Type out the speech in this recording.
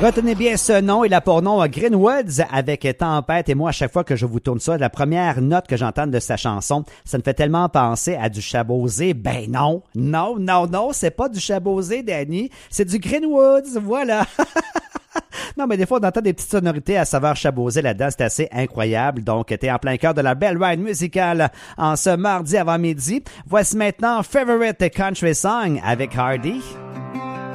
Retenez bien ce nom, il a pour nom Greenwoods avec Tempête. Et moi, à chaque fois que je vous tourne ça, la première note que j'entends de sa chanson, ça me fait tellement penser à du Chabosé. Ben non, c'est pas du Chabosé, Danny. C'est du Greenwoods, voilà. Non, mais des fois, on entend des petites sonorités à saveur Chabosé là-dedans. C'est assez incroyable. Donc, t'es en plein cœur de la belle ride musicale en ce mardi avant midi. Voici maintenant Favorite Country Song avec Hardy.